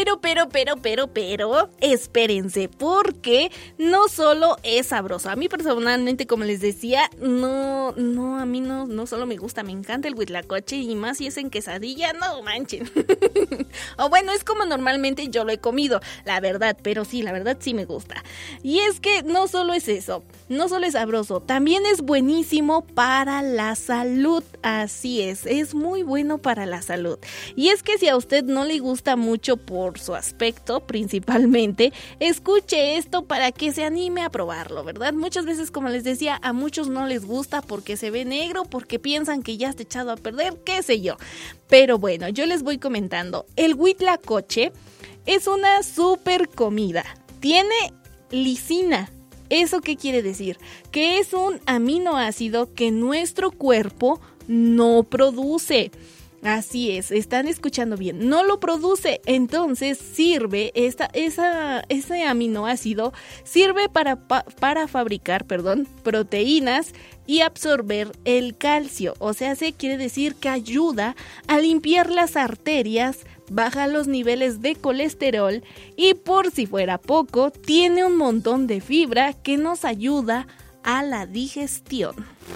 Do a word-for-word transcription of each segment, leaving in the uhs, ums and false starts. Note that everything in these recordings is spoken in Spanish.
Pero, pero, pero, pero, pero, espérense, porque no solo es sabroso. A mí personalmente, como les decía, no, no, a mí no, no solo me gusta, me encanta el huitlacoche y más si es en quesadilla, no manchen. O bueno, es como normalmente yo lo he comido, la verdad, pero sí, la verdad sí me gusta. Y es que no solo es eso, no solo es sabroso, también es buenísimo para la salud, así es, es muy bueno para la salud. Y es que si a usted no le gusta mucho por su aspecto, principalmente, escuche esto para que se anime a probarlo, ¿verdad? Muchas veces, como les decía, a muchos no les gusta porque se ve negro, porque piensan que ya está echado a perder, qué sé yo. Pero bueno, yo les voy comentando. El huitlacoche es una super comida. Tiene lisina. ¿Eso qué quiere decir? Que es un aminoácido que nuestro cuerpo no produce. Así es, están escuchando bien, no lo produce, entonces sirve, esta, esa, ese aminoácido sirve para, pa, para fabricar, perdón, proteínas y absorber el calcio, o sea, se quiere decir que ayuda a limpiar las arterias, baja los niveles de colesterol y por si fuera poco, tiene un montón de fibra que nos ayuda a la digestión.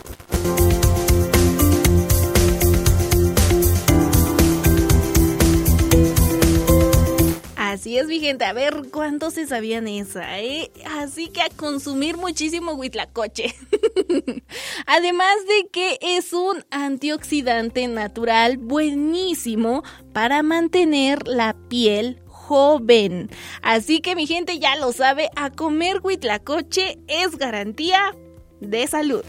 Así es, mi gente, a ver cuántos se sabían esa, ¿eh? Así que a consumir muchísimo huitlacoche. Además de que es un antioxidante natural buenísimo para mantener la piel joven. Así que mi gente ya lo sabe, a comer huitlacoche es garantía de salud.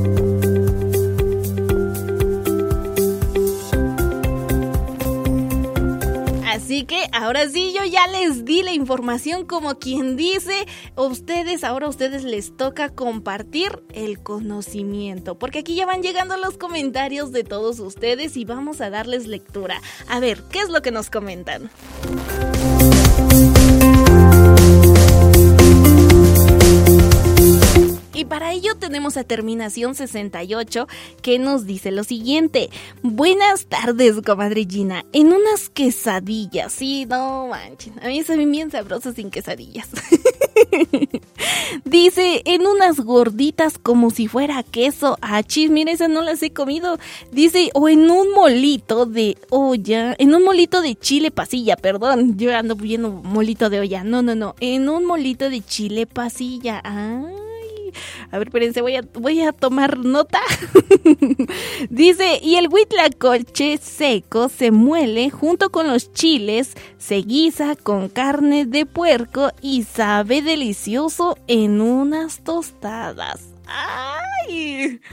Así que ahora sí, yo ya les di la información como quien dice, ustedes, ahora a ustedes les toca compartir el conocimiento, porque aquí ya van llegando los comentarios de todos ustedes y vamos a darles lectura. A ver, ¿qué es lo que nos comentan? Y para ello tenemos a terminación sesenta y ocho que nos dice lo siguiente. Buenas tardes, comadre Gina. En unas quesadillas, sí, no manchen, a mí se ven bien sabrosas sin quesadillas. Dice, en unas gorditas como si fuera queso. Ah, chis, mira, esas no las he comido. Dice, o en un molito de olla, en un molito de chile pasilla, perdón, yo ando viendo molito de olla. No, no, no, en un molito de chile pasilla. Ah. A ver, espérense, voy a, voy a tomar nota. Dice, y el huitlacoche seco se muele junto con los chiles, se guisa con carne de puerco y sabe delicioso en unas tostadas. ¡Ay!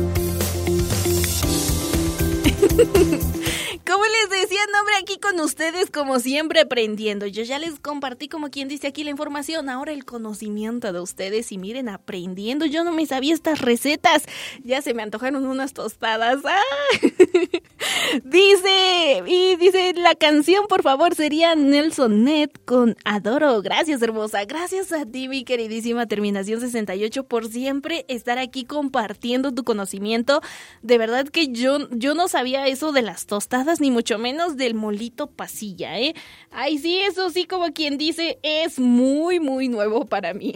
Como les decía, nombre aquí con ustedes, como siempre, aprendiendo. Yo ya les compartí, como quien dice aquí, la información. Ahora el conocimiento de ustedes. Y miren, aprendiendo. Yo no me sabía estas recetas. Ya se me antojaron unas tostadas. ¡Ah! Dice, y dice, la canción, por favor, sería Nelson Net con Adoro. Gracias, hermosa. Gracias a ti, mi queridísima terminación sesenta y ocho, por siempre estar aquí compartiendo tu conocimiento. De verdad que yo, yo no sabía eso de las tostadas, ni mucho menos del molito pasilla, ¿eh? Ay, sí, eso sí, como quien dice, es muy, muy nuevo para mí.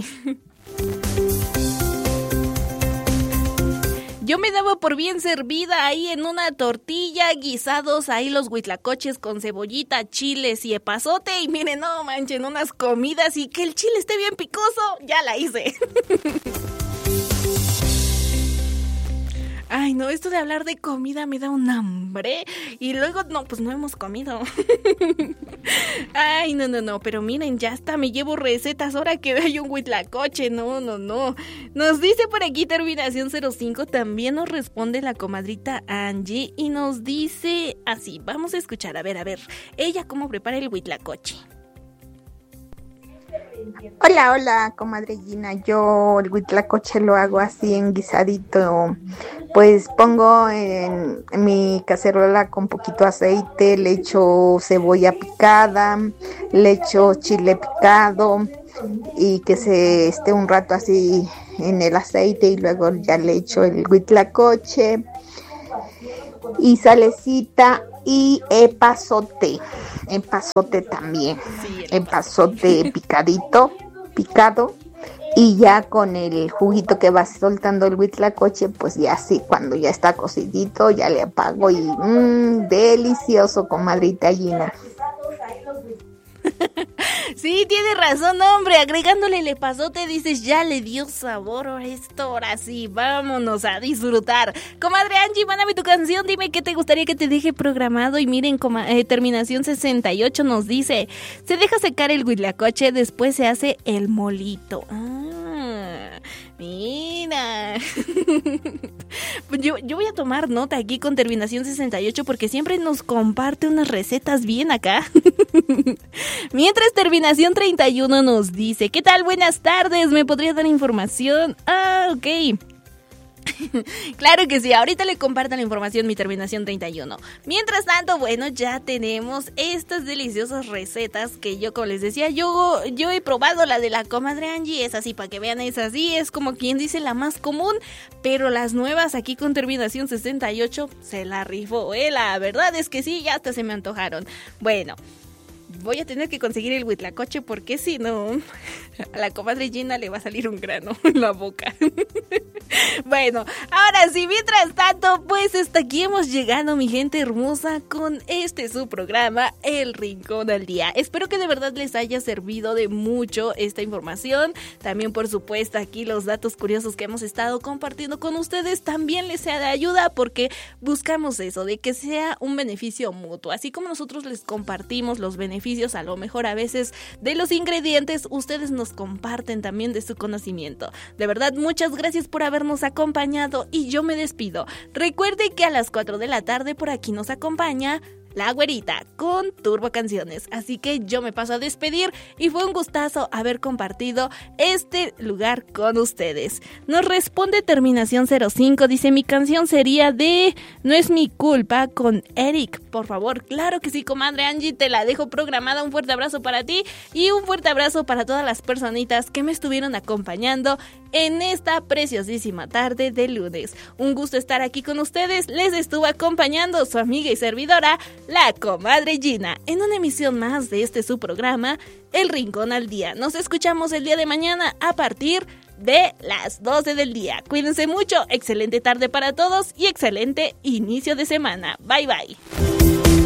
Yo me daba por bien servida ahí en una tortilla, guisados ahí los huitlacoches con cebollita, chiles y epazote. Y miren, no manchen, unas comidas y que el chile esté bien picoso, ya la hice. Ay, no, esto de hablar de comida me da un hambre. Y luego, no, pues no hemos comido. Ay, no, no, no, pero miren, ya hasta me llevo recetas ahora que hay un huitlacoche. No, no, no. Nos dice por aquí terminación cero cinco, también nos responde la comadrita Angie y nos dice así, vamos a escuchar, a ver, a ver, ella cómo prepara el huitlacoche. Hola, hola, comadre Gina. Yo el huitlacoche lo hago así en guisadito. Pues pongo en, en mi cacerola con poquito aceite, le echo cebolla picada, le echo chile picado y que se esté un rato así en el aceite y luego ya le echo el huitlacoche y salecita y epazote, epazote también, Sí, el epazote picadito, picado, y ya con el juguito que va soltando el huitlacoche, pues ya sí, cuando ya está cocidito, ya le apago y mmm, delicioso, comadrita Gina. Sí, tiene razón, hombre, agregándole el epazote dices, ya le dio sabor a esto, ahora sí, vámonos a disfrutar. Comadre Angie, mándame tu canción, dime qué te gustaría que te deje programado. Y miren, coma, eh, terminación sesenta y ocho nos dice, se deja secar el huitlacoche, después se hace el molito. Ah, mira. Yo, yo voy a tomar nota aquí con terminación sesenta y ocho porque siempre nos comparte unas recetas bien acá. Mientras terminación treinta y uno nos dice, ¿qué tal? Buenas tardes, ¿me podría dar información? Ah, ok. Claro que sí, ahorita le comparto la información, mi terminación treinta y uno. Mientras tanto, bueno, ya tenemos estas deliciosas recetas que yo, como les decía, yo, yo he probado la de la comadre Angie, es así, para que vean, es así, es como quien dice la más común, pero las nuevas aquí con terminación sesenta y ocho se la rifó, ¿eh? La verdad es que sí, ya hasta se me antojaron. Bueno, voy a tener que conseguir el huitlacoche porque si no, a la comadre Gina le va a salir un grano en la boca. Bueno, ahora sí, mientras tanto, pues hasta aquí hemos llegado, mi gente hermosa, con este su programa, El Rincón al Día. Espero que de verdad les haya servido de mucho esta información. También, por supuesto, aquí los datos curiosos que hemos estado compartiendo con ustedes también les sea de ayuda, porque buscamos eso, de que sea un beneficio mutuo. Así como nosotros les compartimos los beneficios, a lo mejor a veces de los ingredientes, ustedes nos comparten también de su conocimiento. De verdad, muchas gracias por habernos acompañado y yo me despido. Recuerde que a las cuatro de la tarde por aquí nos acompaña La Güerita con Turbo Canciones. Así que yo me paso a despedir y fue un gustazo haber compartido este lugar con ustedes. Nos responde terminación cero cinco, dice, mi canción sería de No es mi culpa con Eric, por favor. Claro que sí, comadre Angie, te la dejo programada. Un fuerte abrazo para ti y un fuerte abrazo para todas las personitas que me estuvieron acompañando en esta preciosísima tarde de lunes. Un gusto estar aquí con ustedes. Les estuvo acompañando su amiga y servidora, la comadre Gina, en una emisión más de este su programa, El Rincón al Día. Nos escuchamos el día de mañana a partir de las doce del día. Cuídense mucho, excelente tarde para todos y excelente inicio de semana. Bye bye.